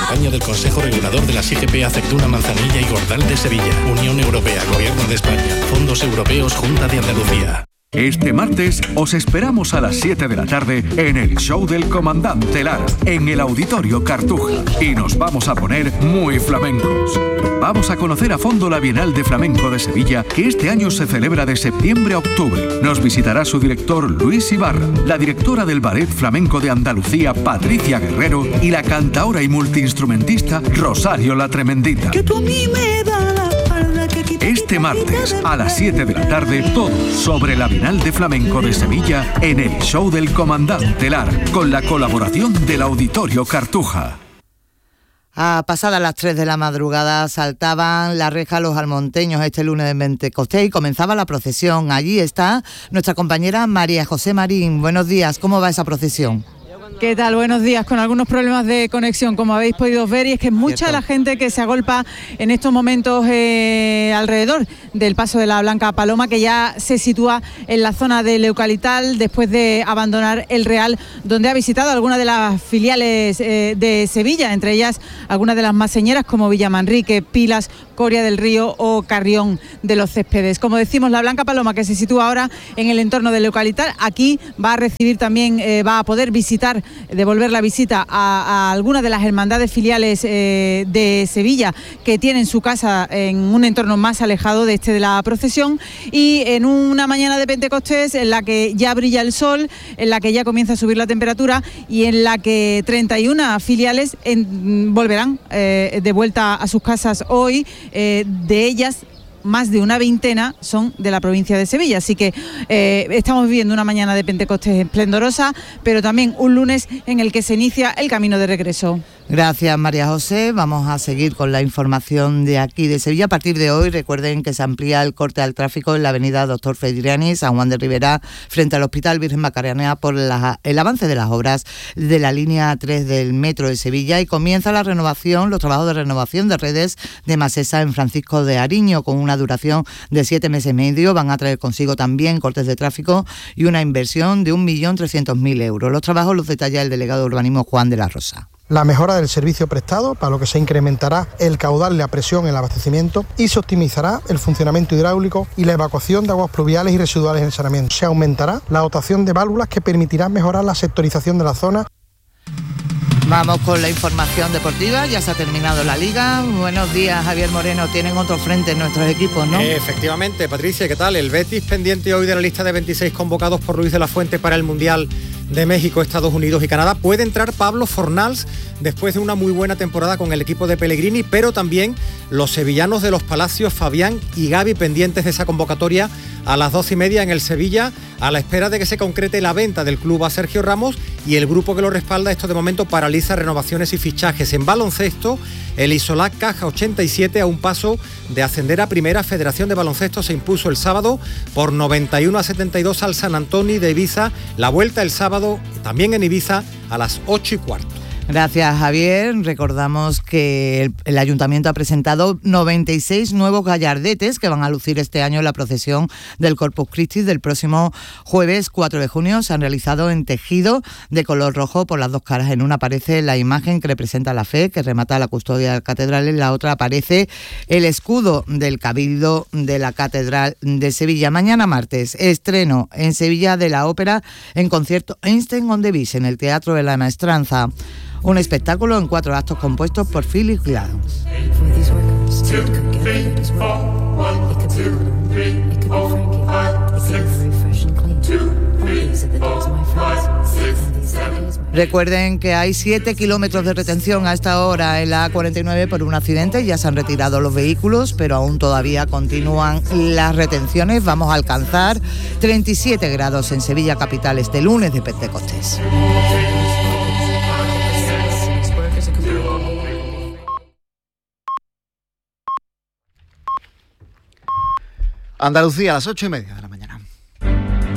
campaña del Consejo Regulador de las IGP Aceituna, Manzanilla y Gordal de Sevilla. Unión Europea, Gobierno de España, Fondos Europeos, Junta de Andalucía. Este martes os esperamos a las 7 de la tarde en el show del Comandante Lara, en el Auditorio Cartuja. Y nos vamos a poner muy flamencos. Vamos a conocer a fondo la Bienal de Flamenco de Sevilla, que este año se celebra de septiembre a octubre. Nos visitará su director Luis Ibarra, la directora del Ballet Flamenco de Andalucía Patricia Guerrero y la cantaora y multiinstrumentista Rosario la Tremendita. Que tú a mí me das la espalda, que este martes a las 7 de la tarde, todo sobre la Bienal de Flamenco de Sevilla en el show del Comandante Lara, con la colaboración del Auditorio Cartuja. A pasadas las 3 de la madrugada saltaban la reja los almonteños este lunes de Pentecostés y comenzaba la procesión. Allí está nuestra compañera María José Marín. Buenos días, ¿cómo va esa procesión? ¿Qué tal? Buenos días, con algunos problemas de conexión, como habéis podido ver, y es que mucha la gente que se agolpa en estos momentos alrededor del paso de la Blanca Paloma, que ya se sitúa en la zona del Eucaliptal después de abandonar el Real, donde ha visitado algunas de las filiales de Sevilla, entre ellas algunas de las más señeras como Villamanrique, Pilas, Coria del Río o Carrión de los Céspedes. Como decimos, la Blanca Paloma, que se sitúa ahora en el entorno del Eucaliptal, aquí va a recibir también, va a poder visitar, devolver la visita a algunas de las hermandades filiales de Sevilla que tienen su casa en un entorno más alejado de este de la procesión, y en una mañana de Pentecostés en la que ya brilla el sol, en la que ya comienza a subir la temperatura y en la que 31 filiales volverán de vuelta a sus casas hoy, de ellas más de una veintena son de la provincia de Sevilla, así que estamos viviendo una mañana de Pentecostés esplendorosa, pero también un lunes en el que se inicia el camino de regreso. Gracias, María José. Vamos a seguir con la información de aquí de Sevilla. A partir de hoy, recuerden que se amplía el corte al tráfico en la avenida Doctor Fedriani, San Juan de Ribera, frente al Hospital Virgen Macarena, por el avance de las obras de la línea 3 del metro de Sevilla, y comienza los trabajos de renovación de redes de Masesa en Francisco de Ariño, con una duración de 7 meses y medio. Van a traer consigo también cortes de tráfico y una inversión de 1.300.000 euros. Los trabajos los detalla el delegado de urbanismo Juan de la Rosa. La mejora del servicio prestado, para lo que se incrementará el caudal, la presión en el abastecimiento, y se optimizará el funcionamiento hidráulico y la evacuación de aguas pluviales y residuales en el saneamiento. Se aumentará la dotación de válvulas, que permitirá mejorar la sectorización de la zona. Vamos con la información deportiva. Ya se ha terminado la Liga. Buenos días, Javier Moreno. Tienen otro frente en nuestros equipos, ¿no? Efectivamente, Patricia, ¿qué tal? El Betis, pendiente hoy de la lista de 26 convocados por Luis de la Fuente para el Mundial de México, Estados Unidos y Canadá. Puede entrar Pablo Fornals después de una muy buena temporada con el equipo de Pellegrini, pero también los sevillanos de los Palacios, Fabián y Gavi, pendientes de esa convocatoria a las 12:30 en el Sevilla, a la espera de que se concrete la venta del club a Sergio Ramos, y el grupo que lo respalda, esto de momento paraliza renovaciones y fichajes. En baloncesto, el Isolac Caja 87, a un paso de ascender a Primera. Federación de Baloncesto se impuso el sábado por 91-72 al San Antonio de Ibiza. La vuelta el sábado también en Ibiza a las 8:15. Gracias, Javier. Recordamos que el Ayuntamiento ha presentado 96 nuevos gallardetes que van a lucir este año en la procesión del Corpus Christi del próximo jueves 4 de junio. Se han realizado en tejido de color rojo por las dos caras. En una aparece la imagen que representa la fe, que remata la custodia de la catedral. En la otra aparece el escudo del Cabildo de la Catedral de Sevilla. Mañana martes, estreno en Sevilla de la ópera en concierto Einstein on the Beach en el Teatro de la Maestranza. Un espectáculo en 4 actos compuestos por Philip Glass. Recuerden que hay 7 kilómetros de retención a esta hora en la A49 por un accidente. Ya se han retirado los vehículos, pero aún todavía continúan las retenciones. Vamos a alcanzar 37 grados en Sevilla capital este lunes de Pentecostés. Andalucía, a las 8:30 de la mañana.